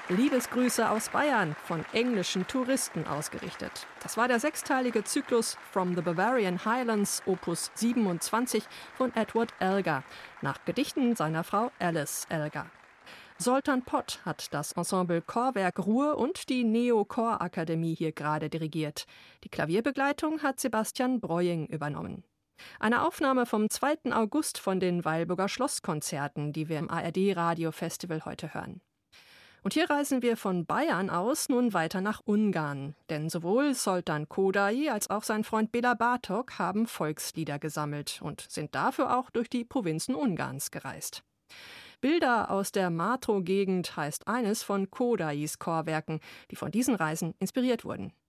Liebesgrüße aus Bayern von englischen Touristen ausgerichtet. Das war der sechsteilige Zyklus From the Bavarian Highlands, Opus 27 von Edward Elgar, nach Gedichten seiner Frau Alice Elgar. Zoltán Pott hat das Ensemble Chorwerk Ruhr und die Neo-Chorakademie hier gerade dirigiert. Die Klavierbegleitung hat Sebastian Breuing übernommen. Eine Aufnahme vom 2. August von den Weilburger Schlosskonzerten, die wir im ARD-Radio-Festival heute hören. Und hier reisen wir von Bayern aus nun weiter nach Ungarn. Denn sowohl Zoltán Kodály als auch sein Freund Béla Bartók haben Volkslieder gesammelt und sind dafür auch durch die Provinzen Ungarns gereist. Bilder aus der Mátro-Gegend heißt eines von Kodálys Chorwerken, die von diesen Reisen inspiriert wurden.